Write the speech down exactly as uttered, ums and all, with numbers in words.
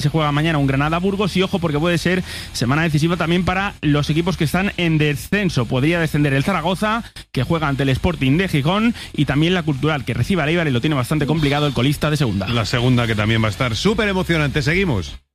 Se juega mañana un Granada-Burgos y ojo porque puede ser semana decisiva también para los equipos que están en descenso. Podría descender el Zaragoza, que juega ante el Sporting de Gijón, y también la Cultural, que recibe al Eibar y lo tiene bastante complicado el colista de segunda. La segunda, que también va a estar súper emocionante. Seguimos.